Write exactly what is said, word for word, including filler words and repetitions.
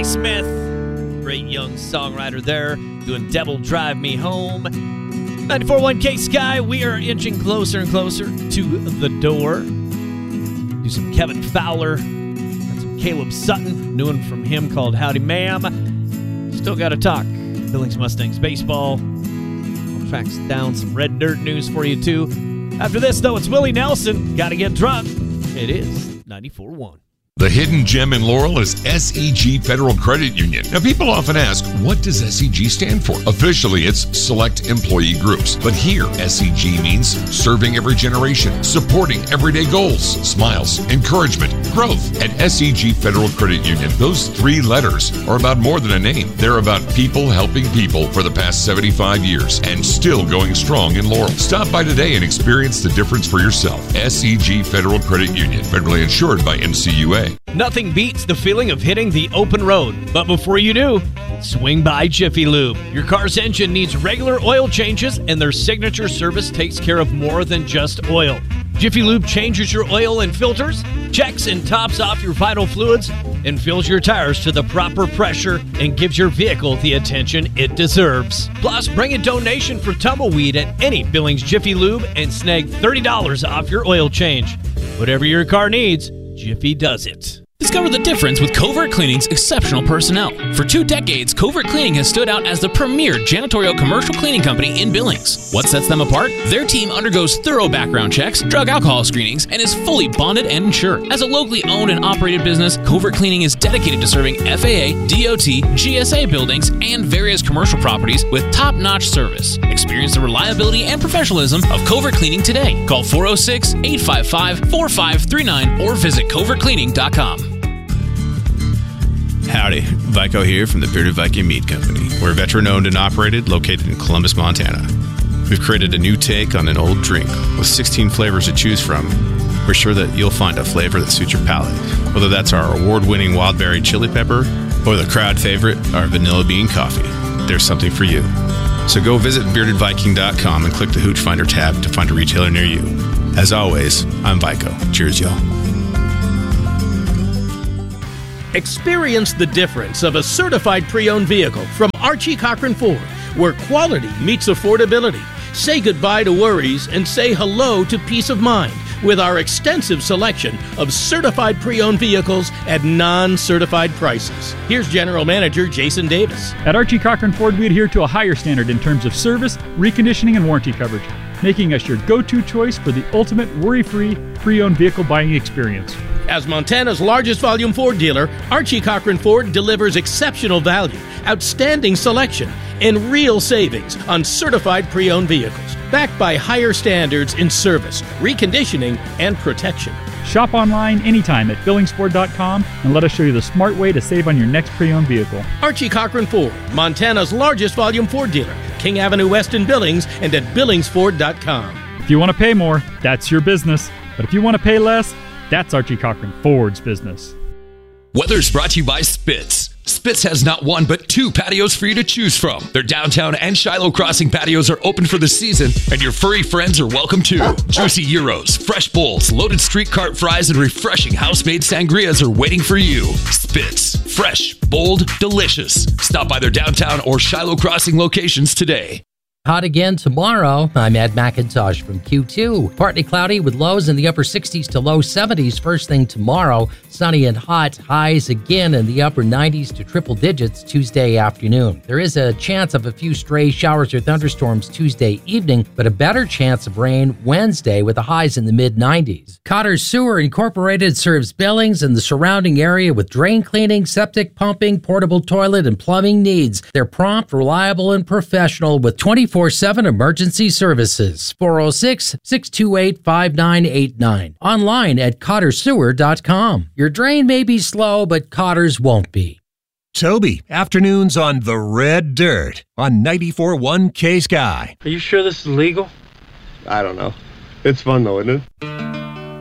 Ty Smith, great young songwriter there, doing Devil Drive Me Home. ninety-four point one K-Sky, we are inching closer and closer to the door. Do some Kevin Fowler, got some Caleb Sutton, new one from him called Howdy Ma'am. Still got to talk Billings Mustangs baseball. I'll track down some Red Dirt news for you too. After this, though, it's Willie Nelson. Got to get drunk. It is ninety-four point one. The hidden gem in Laurel is S E G Federal Credit Union. Now, people often ask, what does S E G stand for? Officially, it's Select Employee Groups. But here, S E G means serving every generation, supporting everyday goals, smiles, encouragement, growth. At S E G Federal Credit Union, those three letters are about more than a name. They're about people helping people for the past seventy-five years and still going strong in Laurel. Stop by today and experience the difference for yourself. S E G Federal Credit Union, federally insured by N C U A. Nothing beats the feeling of hitting the open road. But before you do, swing by Jiffy Lube. Your car's engine needs regular oil changes, and their signature service takes care of more than just oil. Jiffy Lube changes your oil and filters, checks and tops off your vital fluids, and fills your tires to the proper pressure and gives your vehicle the attention it deserves. Plus, bring a donation for tumbleweed at any Billings Jiffy Lube and snag thirty dollars off your oil change. Whatever your car needs, Jiffy does it. Discover the difference with Covert Cleaning's exceptional personnel. For two decades, Covert Cleaning has stood out as the premier janitorial commercial cleaning company in Billings. What sets them apart? Their team undergoes thorough background checks, drug alcohol screenings, and is fully bonded and insured. As a locally owned and operated business, Covert Cleaning is dedicated to serving F A A, D O T, G S A buildings, and various commercial properties with top-notch service. Experience the reliability and professionalism of Covert Cleaning today. Call four oh six, eight five five, four five three nine or visit covert cleaning dot com. Howdy, Vico here from the Bearded Viking Meat Company. We're veteran-owned and operated, located in Columbus, Montana. We've created a new take on an old drink with sixteen flavors to choose from. We're sure that you'll find a flavor that suits your palate, whether that's our award-winning wild berry chili pepper or the crowd favorite, our vanilla bean coffee. There's something for you. So go visit bearded viking dot com and click the Hooch Finder tab to find a retailer near you. As always, I'm Vico. Cheers, y'all. Experience the difference of a certified pre-owned vehicle from Archie Cochran Ford, where quality meets affordability. Say goodbye to worries and say hello to peace of mind with our extensive selection of certified pre-owned vehicles at non-certified prices. Here's General Manager Jason Davis. At Archie Cochran Ford, we adhere to a higher standard in terms of service, reconditioning, and warranty coverage, making us your go-to choice for the ultimate worry-free pre-owned vehicle buying experience. As Montana's largest volume Ford dealer, Archie Cochran Ford delivers exceptional value, outstanding selection, and real savings on certified pre-owned vehicles, backed by higher standards in service, reconditioning, and protection. Shop online anytime at billings ford dot com and let us show you the smart way to save on your next pre-owned vehicle. Archie Cochran Ford, Montana's largest volume Ford dealer, King Avenue West in Billings, and at billings ford dot com. If you want to pay more, that's your business. But if you want to pay less, that's Archie Cochran Ford's business. Weather's brought to you by Spitz. Spitz has not one, but two patios for you to choose from. Their downtown and Shiloh Crossing patios are open for the season, and your furry friends are welcome too. Juicy gyros, fresh bowls, loaded street cart fries, and refreshing house-made sangrias are waiting for you. Spitz. Fresh, bold, delicious. Stop by their downtown or Shiloh Crossing locations today. Hot again tomorrow. I'm Ed McIntosh from Q two. Partly cloudy with lows in the upper sixties to low seventies first thing tomorrow. Sunny and hot, highs again in the upper nineties to triple digits Tuesday afternoon. There is a chance of a few stray showers or thunderstorms Tuesday evening, but a better chance of rain Wednesday with the highs in the mid nineties. Cotter Sewer Incorporated serves Billings and the surrounding area with drain cleaning, septic pumping, portable toilet, and plumbing needs. They're prompt, reliable, and professional with twenty-four seven emergency services. four oh six, six two eight, five nine eight nine. Online at cotter sewer dot com. Your drain may be slow, but Cotter's won't be. Toby, afternoons on The Red Dirt on ninety-four point one K-Sky. Are you sure this is legal? I don't know. It's fun though, isn't it?